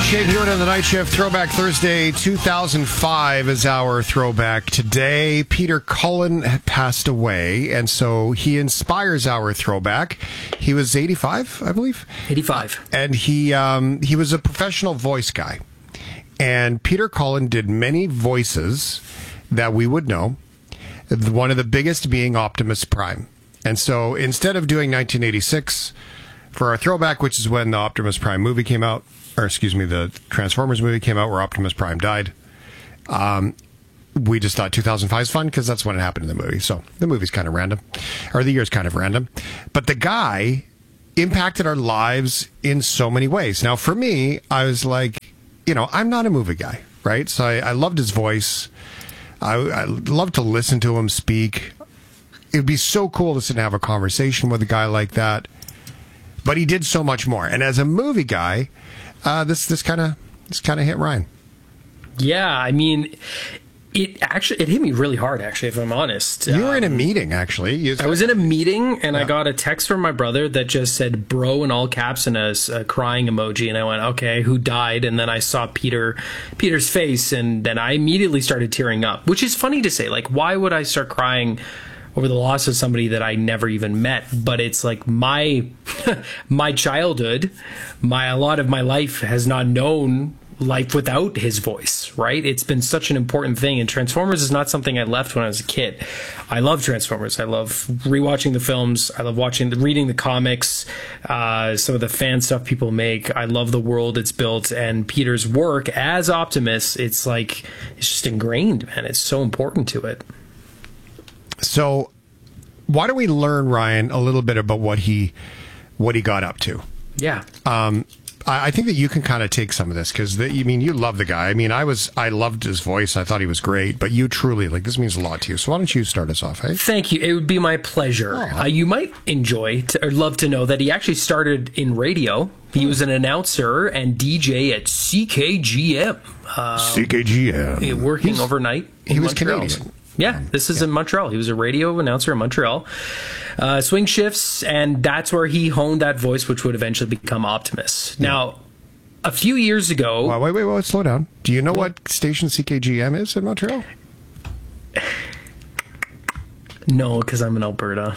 Shane Hewitt on the Night Shift. Throwback Thursday 2005 is our throwback today. Peter Cullen passed away, and so he inspires our throwback. He was 85, I believe. 85. And he was a professional voice guy. And Peter Cullen did many voices that we would know, one of the biggest being Optimus Prime. And so instead of doing 1986 for our throwback, which is when the Optimus Prime movie came out, or excuse me, the Transformers movie came out where Optimus Prime died, we just thought 2005 is fun because that's when it happened in the movie. So the movie's kind of random, or the year's kind of random. But the guy impacted our lives in so many ways. Now, for me, I was like, you know, I'm not a movie guy, right? So I loved his voice. I love to listen to him speak. It would be so cool to sit and have a conversation with a guy like that. But he did so much more. And as a movie guy, this kind of hit Ryan. Yeah, I mean, it hit me really hard, actually, if I'm honest. You were in a meeting, actually. I was in a meeting, and I got a text from my brother that just said "bro" in all caps and a crying emoji, and I went, "Okay, who died?" And then I saw Peter's face, and then I immediately started tearing up, which is funny to say. Like, why would I start crying over the loss of somebody that I never even met? But it's like my childhood, a lot of my life has not known life without his voice, right? It's been such an important thing, and Transformers is not something I left when I was a kid. I love Transformers. I love rewatching the films. I love reading the comics, some of the fan stuff people make. I love the world it's built, and Peter's work as Optimus, it's just ingrained, man. It's so important to it. So why don't we learn, Ryan, a little bit about what he got up to? Yeah. I think that you can kind of take some of this because, you love the guy. I mean, I loved his voice. I thought he was great, but you truly, this means a lot to you. So why don't you start us off, hey? Thank you. It would be my pleasure. You might enjoy or love to know that he actually started in radio. He was an announcer and DJ at CKGM. CKGM. Working overnight He was Montreal. Canadian. Yeah, this is in Montreal. He was a radio announcer in Montreal. Swing shifts, and that's where he honed that voice, which would eventually become Optimus. Yeah. Now, a few years ago... Wait, slow down. Do you know what station CKGM is in Montreal? No, because I'm in Alberta.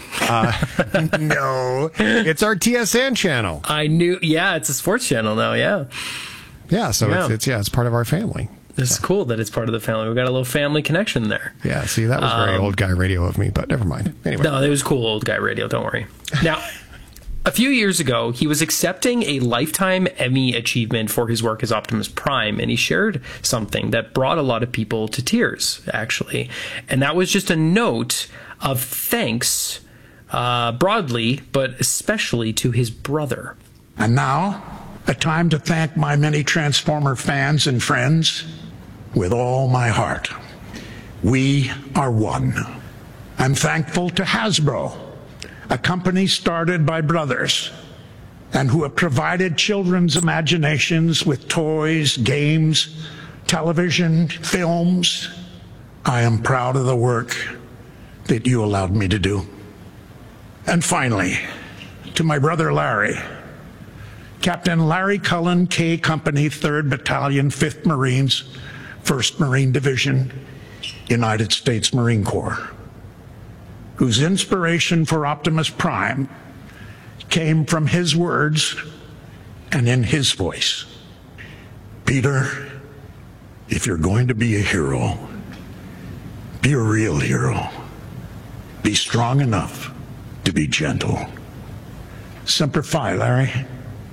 No, it's our TSN channel. I knew. Yeah, it's a sports channel now, yeah. Yeah, so it's part of our family. It's cool that it's part of the family. We've got a little family connection there. Yeah, see, that was very old guy radio of me, but never mind. Anyway. No, it was cool old guy radio, don't worry. Now, a few years ago, he was accepting a Lifetime Emmy achievement for his work as Optimus Prime, and he shared something that brought a lot of people to tears, actually. And that was just a note of thanks, broadly, but especially to his brother. And now, a time to thank my many Transformer fans and friends with all my heart. We are one. I'm thankful to Hasbro, a company started by brothers and who have provided children's imaginations with toys, games, television, films. I am proud of the work that you allowed me to do. And finally, to my brother Larry, Captain Larry Cullen, K Company, 3rd Battalion, 5th Marines, 1st Marine Division, United States Marine Corps, whose inspiration for Optimus Prime came from his words and in his voice. Peter, if you're going to be a hero, be a real hero. Be strong enough to be gentle. Semper Fi, Larry.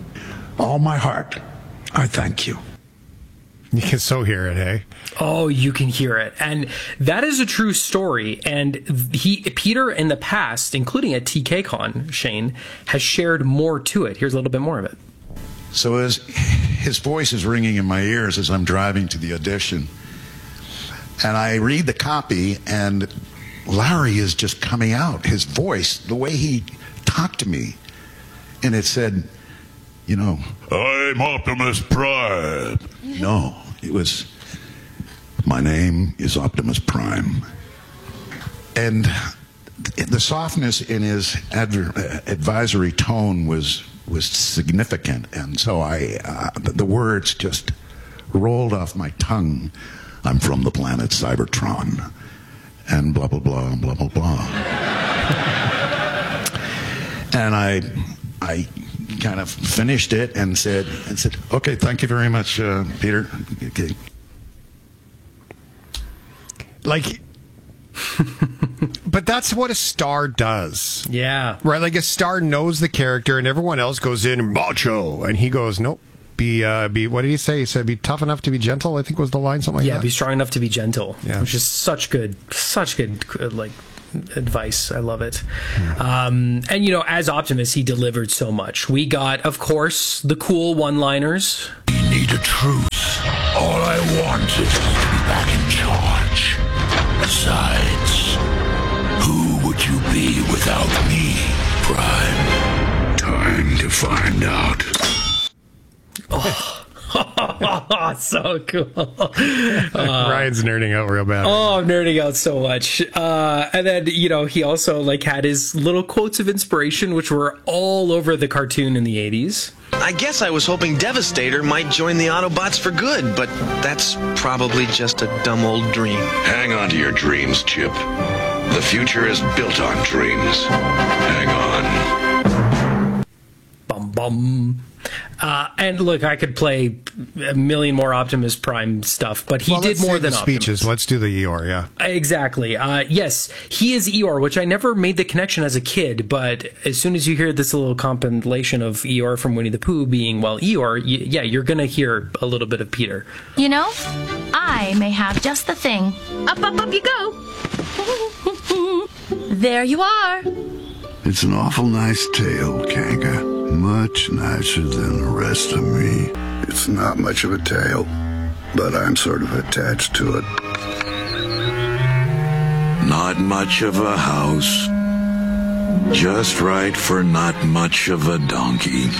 All my heart, I thank you. You can so hear it, hey? Oh, you can hear it. And that is a true story. And Peter in the past, including at TKCon, Shane, has shared more to it. Here's a little bit more of it. So as his voice is ringing in my ears as I'm driving to the audition, and I read the copy, and Larry is just coming out. His voice, the way he talked to me. And it said, you know, I'm Optimus Prime. No, it was, my name is Optimus Prime. And the softness in his advisory tone was was significant, and so the words just rolled off my tongue. I'm from the planet Cybertron, and blah blah blah blah blah blah. And I kind of finished it and said, okay, thank you very much, Peter. Okay. Like, but that's what a star does. Yeah. Right? Like, a star knows the character, and everyone else goes in macho, and he goes, nope. Be what did he say? He said, be tough enough to be gentle, I think was the line, something like that. Yeah, be strong enough to be gentle. Yeah. Which is such good like advice. I love it. And you know, as Optimus, he delivered so much. We got, of course, the cool one-liners. We need a truce. All I want is to be back in charge. Besides, who would you be without me, Prime? Time to find out. Oh, so cool. Ryan's nerding out real bad. Oh, I'm nerding out so much. And then, you know, he also like had his little quotes of inspiration, which were all over the cartoon in the 80s. I guess I was hoping Devastator might join the Autobots for good, but that's probably just a dumb old dream. Hang on to your dreams, Chip. The future is built on dreams. Hang on. Bum bum. And look, I could play a million more Optimus Prime stuff, but he did more than speeches. Optimus. Let's do the Eeyore, yeah. Exactly. Yes, he is Eeyore, which I never made the connection as a kid, but as soon as you hear this little compilation of Eeyore from Winnie the Pooh being, well, Eeyore, you're going to hear a little bit of Peter. You know, I may have just the thing. Up, up, up you go. There you are. It's an awful nice tale, Kanga. Much nicer than the rest of me. It's not much of a tale, but I'm sort of attached to it. Not much of a house. Just right for not much of a donkey.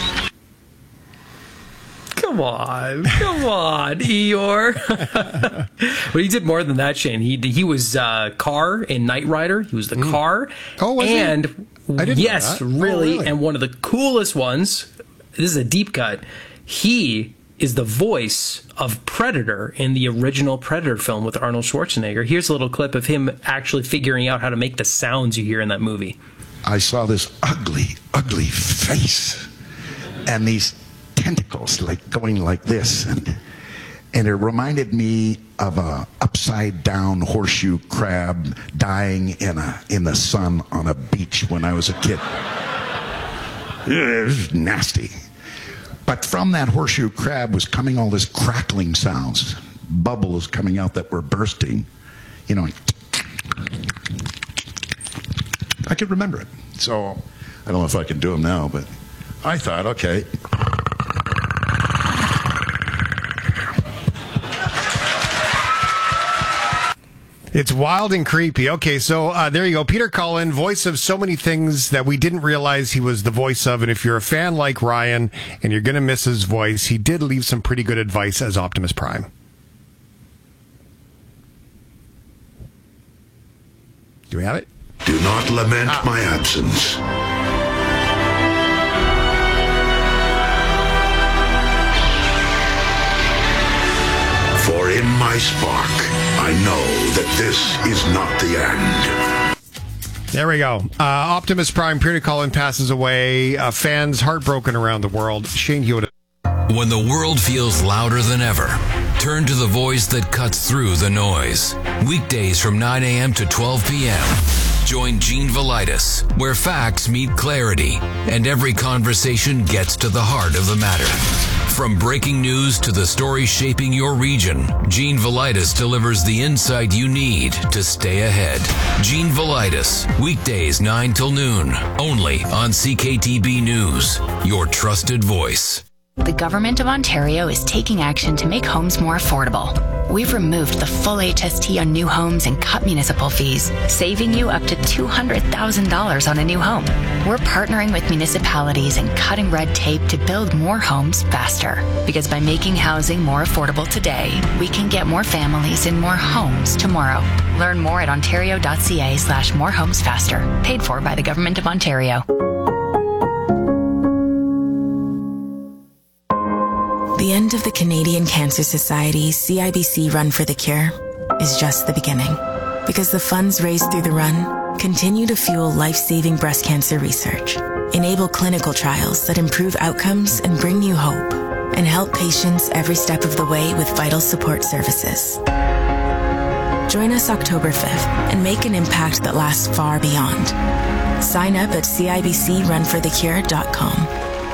Come on, Eeyore. But he did more than that, Shane. He was Car in Knight Rider. He was the car. Oh, was he? And I didn't yes, know that. really. And one of the coolest ones, this is a deep cut, he is the voice of Predator in the original Predator film with Arnold Schwarzenegger. Here's a little clip of him actually figuring out how to make the sounds you hear in that movie. I saw this ugly, ugly face and these tentacles like going like this, and it reminded me of a upside down horseshoe crab dying in the sun on a beach when I was a kid. It was nasty. But from that horseshoe crab was coming all this crackling sounds, bubbles coming out that were bursting, you know. I could remember it. So I don't know if I can do them now, but I thought, okay. It's wild and creepy. Okay, so there you go. Peter Cullen, voice of so many things that we didn't realize he was the voice of. And if you're a fan like Ryan and you're going to miss his voice, he did leave some pretty good advice as Optimus Prime. Do we have it? Do not lament my absence. For in my spark, I know that this is not the end. There we go. Optimus Prime, Peter Cullen passes away. Fans heartbroken around the world. Shane Hewitt. When the world feels louder than ever, turn to the voice that cuts through the noise. Weekdays from 9 a.m. to 12 p.m. Join Gene Velitis, where facts meet clarity, and every conversation gets to the heart of the matter. From breaking news to the stories shaping your region, Gene Velitis delivers the insight you need to stay ahead. Gene Velitis, weekdays 9 till noon, only on CKTB News, your trusted voice. The Government of Ontario is taking action to make homes more affordable. We've removed the full HST on new homes and cut municipal fees, saving you up to $200,000 on a new home. We're partnering with municipalities and cutting red tape to build more homes faster. Because by making housing more affordable today, we can get more families in more homes tomorrow. Learn more at ontario.ca/morehomesfaster. Paid for by the Government of Ontario. the Canadian Cancer Society's CIBC Run for the Cure is just the beginning, because the funds raised through the run continue to fuel life-saving breast cancer research, enable clinical trials that improve outcomes and bring you hope, and help patients every step of the way with vital support services. Join us October 5th and make an impact that lasts far beyond. Sign up at cibcrunforthecure.com.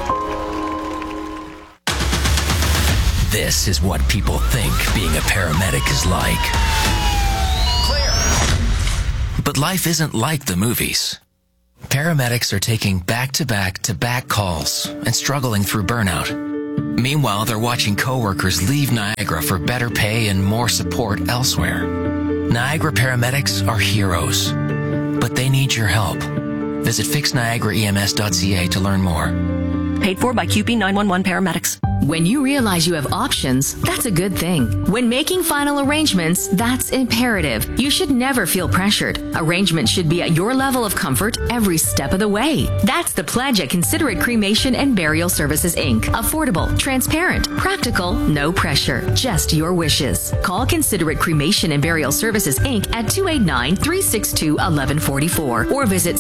This is what people think being a paramedic is like. Clear. But life isn't like the movies. Paramedics are taking back-to-back-to-back calls and struggling through burnout. Meanwhile, they're watching coworkers leave Niagara for better pay and more support elsewhere. Niagara paramedics are heroes, but they need your help. Visit fixniagaraems.ca to learn more. Paid for by QP 911 paramedics. When you realize you have options, that's a good thing. When making final arrangements, that's imperative. You should never feel pressured. Arrangements should be at your level of comfort every step of the way. That's the pledge at Considerate Cremation and Burial Services, Inc. Affordable, transparent, practical, no pressure, just your wishes. Call Considerate Cremation and Burial Services, Inc. at 289-362-1144 or visit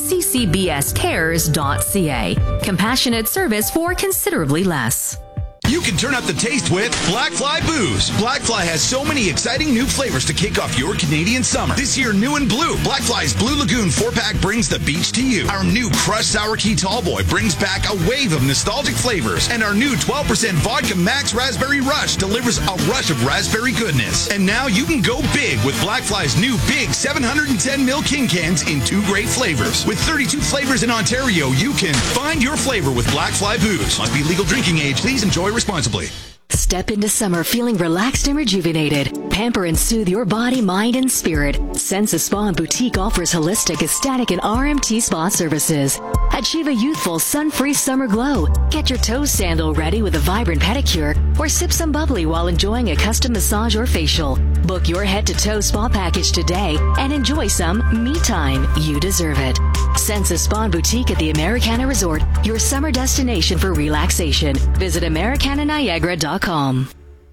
ccbscares.ca. Compassionate service for considerably less. You can turn up the taste with Blackfly Booze. Blackfly has so many exciting new flavors to kick off your Canadian summer. This year, new and blue, Blackfly's Blue Lagoon 4-pack brings the beach to you. Our new Crushed Sour Key Tallboy brings back a wave of nostalgic flavors. And our new 12% Vodka Max Raspberry Rush delivers a rush of raspberry goodness. And now you can go big with Blackfly's new big 710ml King Cans in 2 great flavors. With 32 flavors in Ontario, you can find your flavor with Blackfly Booze. Must be legal drinking age. Please enjoy responsibly. Step into summer feeling relaxed and rejuvenated. Pamper and soothe your body, mind, and spirit. Sensa Spa and Boutique offers holistic, aesthetic, and RMT spa services. Achieve a youthful, sun-free summer glow. Get your toe sandal ready with a vibrant pedicure, or sip some bubbly while enjoying a custom massage or facial. Book your head-to-toe spa package today and enjoy some me time. You deserve it. Sensa Spa and Boutique at the Americana Resort, your summer destination for relaxation. Visit AmericanaNiagara.com.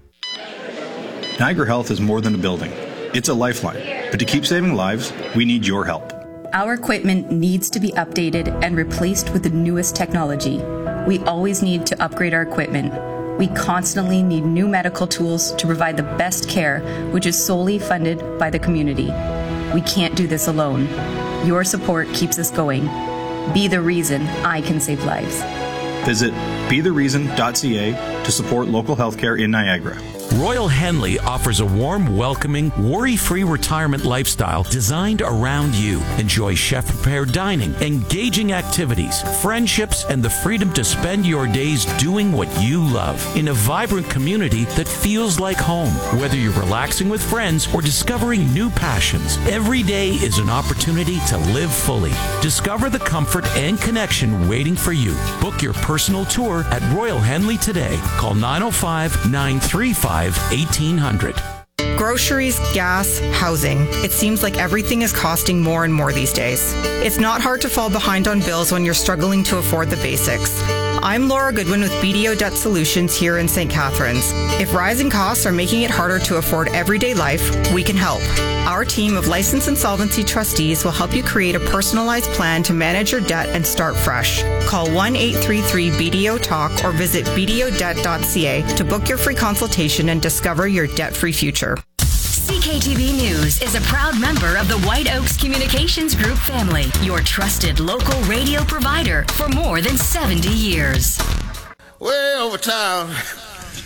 Niagara Health is more than a building. It's a lifeline. But to keep saving lives, we need your help. Our equipment needs to be updated and replaced with the newest technology. We always need to upgrade our equipment. We constantly need new medical tools to provide the best care, which is solely funded by the community. We can't do this alone. Your support keeps us going. Be the reason I can save lives. Visit bethereason.ca to support local healthcare in Niagara. Royal Henley offers a warm, welcoming, worry-free retirement lifestyle designed around you. Enjoy chef-prepared dining, engaging activities, friendships, and the freedom to spend your days doing what you love in a vibrant community that feels like home. Whether you're relaxing with friends or discovering new passions, every day is an opportunity to live fully. Discover the comfort and connection waiting for you. Book your personal tour at Royal Henley today. Call 905-935-1800. Groceries, gas, housing. It seems like everything is costing more and more these days. It's not hard to fall behind on bills when you're struggling to afford the basics. I'm Laura Goodwin with BDO Debt Solutions here in St. Catharines. If rising costs are making it harder to afford everyday life, we can help. Our team of licensed insolvency trustees will help you create a personalized plan to manage your debt and start fresh. Call 1-833-BDO-TALK or visit bdodebt.ca to book your free consultation and discover your debt-free future. CKTV News is a proud member of the White Oaks Communications Group family, your trusted local radio provider for more than 70 years. Way over town.